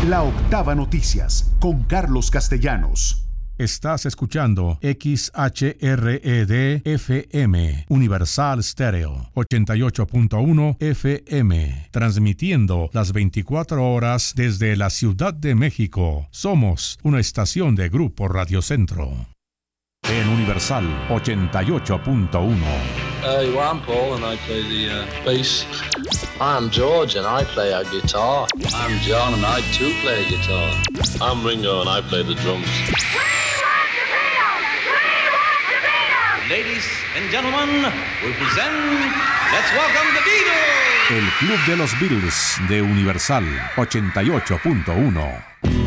La Octava Noticias, con Carlos Castellanos. Estás escuchando XHRED FM, Universal Stereo, 88.1 FM, transmitiendo las 24 horas desde la Ciudad de México. Somos una estación de Grupo Radio Centro. En Universal 88.1. I'm Paul and I play the bass. I'm George and I play a guitar. I'm John and I too play a guitar. I'm Ringo and I play the drums. Ladies and gentlemen, we present Let's Welcome the Beatles. El Club de los Beatles de Universal 88.1.